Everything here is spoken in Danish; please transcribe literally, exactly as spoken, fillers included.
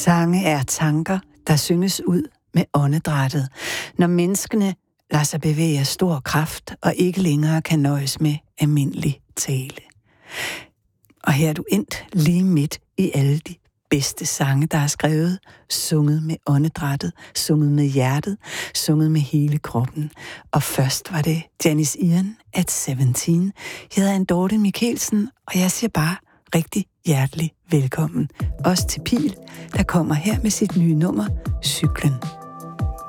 Sange er tanker, der synges ud med åndedrættet, når menneskene lader sig bevæge af stor kraft og ikke længere kan nøjes med almindelig tale. Og her er du endt lige midt i alle de bedste sange, der er skrevet, sunget med åndedrættet, sunget med hjertet, sunget med hele kroppen. Og først var det Janis Ian at sytten. Jeg hedder Anne Dorte Mikkelsen, og jeg siger bare rigtig hjertelig velkommen. Også til Pil, der kommer her med sit nye nummer, Cyklen.